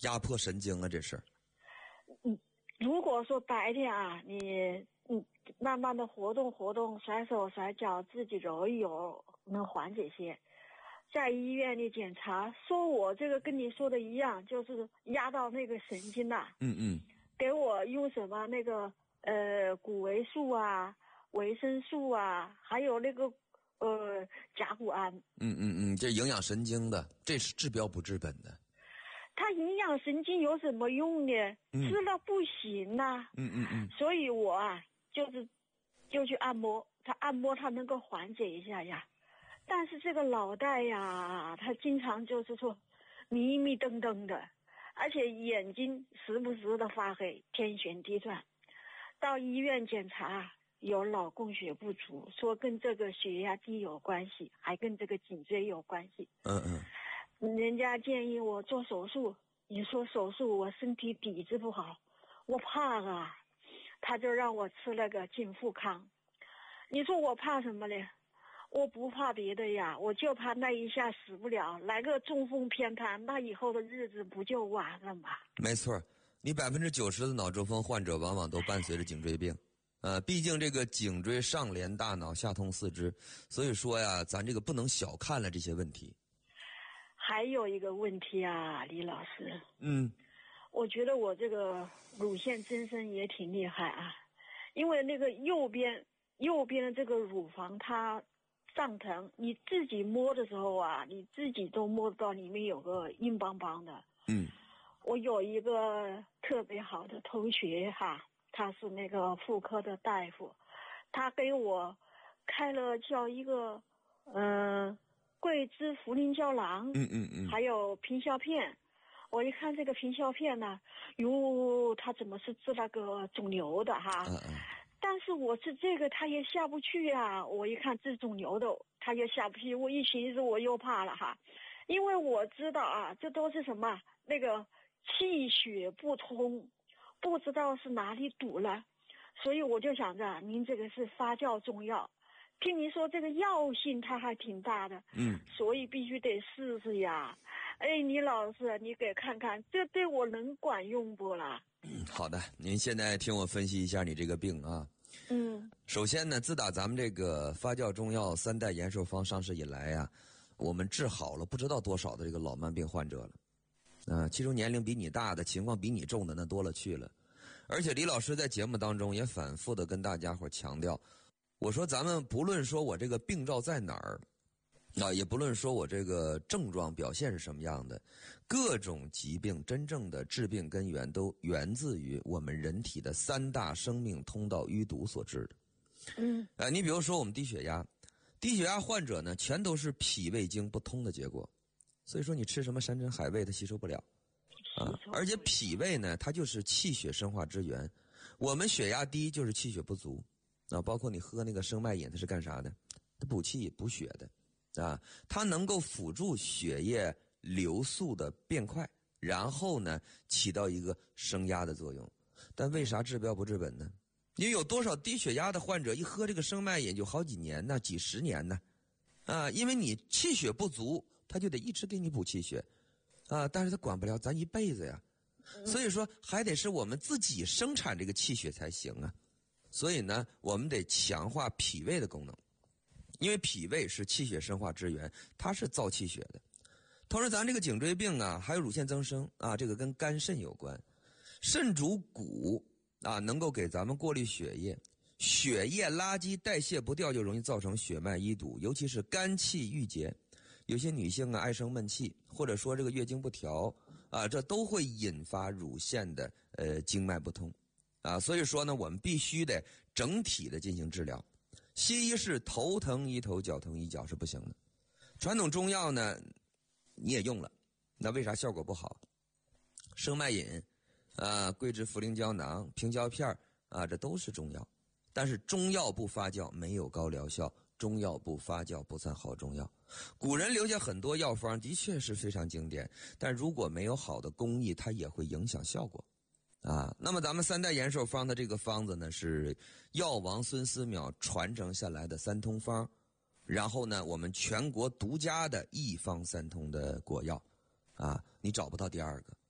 压迫神经啊，这是。 如果说白天啊，你慢慢的活动活动，甩手甩脚，自己揉一揉，能缓解些。在医院里检查，说我这个跟你说的一样，就是压到那个神经了。给我用什么那个谷维素啊、维生素啊，还有那个甲钴胺。 这营养神经的，这是治标不治本的。 它营养神经有什么用呢？吃了不行呐。所以我啊，就去按摩，按摩它能够缓解一下呀。但是这个脑袋呀，它经常就是说迷迷瞪瞪的，而且眼睛时不时的发黑，天旋地转。到医院检查有脑供血不足，说跟这个血压低有关系，还跟这个颈椎有关系。人家建议我做手术，你说手术我身体底子不好，我怕啊，他就让我吃那个净富康。你说我怕什么呢？我不怕别的呀，我就怕那一下死不了，来个中风偏瘫，那以后的日子不就完了吗？ 没错，你90%的脑中风患者往往都伴随着颈椎病。毕竟这个颈椎上连大脑，下通四肢，所以说呀，咱这个不能小看了这些问题。 还有一个问题啊，李老师。我觉得我这个乳腺增生也挺厉害啊，因为那个右边的这个乳房它上疼，你自己摸的时候啊，你自己都摸得到里面有个硬邦邦的。我有一个特别好的同学哈，他是那个妇科的大夫，他给我开了叫一个桂枝茯苓胶囊，还有平效片。我一看这个平效片呢，它怎么是治那个肿瘤的哈？但是我治这个他也下不去啊，我一看治肿瘤的他也下不去，我一寻思我又怕了哈，因为我知道啊，这都是什么那个气血不通，不知道是哪里堵了，所以我就想着您这个是发酵中药，听您说这个药性它还挺大的，所以必须得试试呀。李老师，你给看看这对我能管用不啦？ 好的，您现在听我分析一下你这个病啊。首先呢，自打咱们这个发酵中药3代延寿方上市以来呀，我们治好了不知道多少的这个老慢病患者了。其中年龄比你大的，情况比你重的那多了去了。而且李老师在节目当中也反复的跟大家伙强调，我说咱们不论说我这个病灶在哪儿，也不论说我这个症状表现是什么样的，各种疾病真正的致病根源都源自于我们人体的3大生命通道淤堵所致的。你比如说我们低血压患者呢，全都是脾胃经不通的结果。所以说你吃什么山珍海味它吸收不了而且脾胃呢，它就是气血生化之源。我们血压低就是气血不足包括你喝那个生脉饮，它是干啥的？它补气补血的它能够辅助血液流速的变快，然后呢起到一个升压的作用。但为啥治标不治本呢？因为有多少低血压的患者一喝这个生脉饮就好几年呢，几十年呢因为你气血不足，他就得一直给你补气血但是他管不了咱一辈子呀。所以说还得是我们自己生产这个气血才行啊。所以呢，我们得强化脾胃的功能，因为脾胃是气血生化之源，它是造气血的。同时咱这个颈椎病还有乳腺增生这个跟肝肾有关。肾主骨能够给咱们过滤血液，血液垃圾代谢不掉，就容易造成血脉淤堵，尤其是肝气郁结。有些女性爱生闷气，或者说这个月经不调这都会引发乳腺的经脉不通所以说呢，我们必须得整体的进行治疗。西医是头疼医头，脚疼医脚是不行的。传统中药呢你也用了，那为啥效果不好？生脉饮桂枝茯苓胶囊、平胶片这都是中药，但是中药不发酵没有高疗效，中药不发酵不算好中药。古人留下很多药方的确是非常经典，但如果没有好的工艺，它也会影响效果那么咱们3代延寿方的这个方子呢，是药王孙思邈传承下来的3通方，然后呢我们全国独家的一方3通的果药你找不到第二个